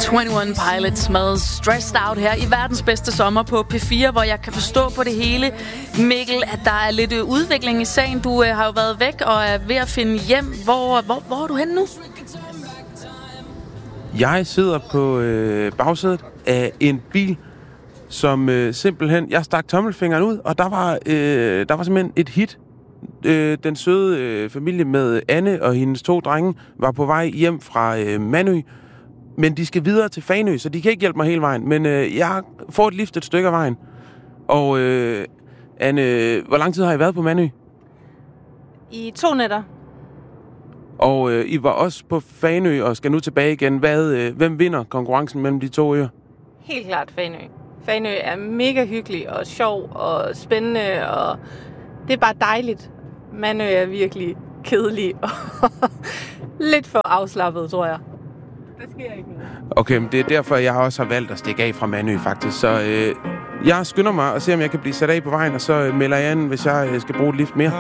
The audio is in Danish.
21 Pilots med Stressed Out her i verdens bedste sommer på P4, hvor jeg kan forstå på det hele, Mikkel, at der er lidt udvikling i sagen. Du har jo været væk og er ved at finde hjem. Hvor er du henne nu? Jeg sidder på bagsædet af en bil, som simpelthen... Jeg stak tommelfingeren ud, og der var simpelthen et hit. Den søde familie med Anne og hendes 2 drenge var på vej hjem fra Mandø, men de skal videre til Fanø, så de kan ikke hjælpe mig hele vejen. Men jeg får et lift et stykke af vejen. Og Anne, hvor lang tid har I været på Mandø? I 2 nætter. Og I var også på Fanø og skal nu tilbage igen. Hvem vinder konkurrencen mellem de 2 øer? Helt klart Fanø. Fanø er mega hyggelig og sjov og spændende, og det er bare dejligt. Mandø er virkelig kedelig og lidt for afslappet, tror jeg. Der sker ikke noget. Okay, men det er derfor, jeg også har valgt at stikke af fra Mandø, faktisk. Så jeg skynder mig og ser, om jeg kan blive sat af på vejen, og så melder jeg an, hvis jeg skal bruge et lift mere.